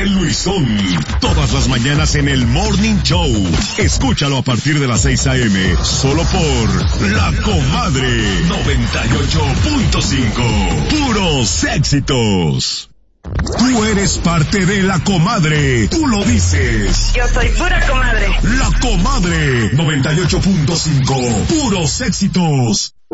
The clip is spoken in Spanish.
El Luisón, todas las mañanas en el Morning Show. Escúchalo a partir de las 6 a.m. solo por La Comadre 98.5. Puros éxitos. Tú eres parte de La Comadre. Tú lo dices. Yo soy pura comadre. La Comadre 98.5. Puros éxitos.